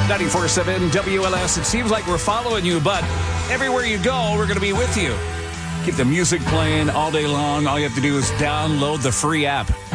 94.7 WLS. It seems like we're following you, but everywhere you go, we're going to be with you. Keep the music playing all day long. All you have to do is download the free app.